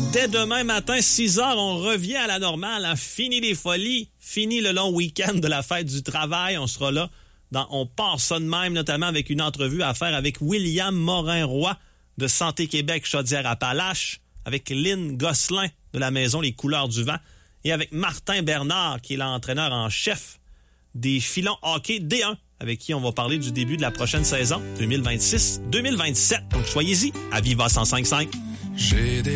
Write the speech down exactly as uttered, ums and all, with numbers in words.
Dès demain matin, six heures, on revient à la normale. Hein? Fini les folies, fini le long week-end de la fête du travail. On sera là. Dans, on part ça de même, notamment avec une entrevue à faire avec William Morin-Roy de Santé Québec Chaudière-Appalaches, avec Lynn Gosselin de la Maison Les Couleurs du Vent et avec Martin Bernard, qui est l'entraîneur en chef des Filons hockey D un, avec qui on va parler du début de la prochaine saison deux mille vingt-six deux mille vingt-sept. Donc soyez-y à Viva cent cinq virgule cinq. J'ai des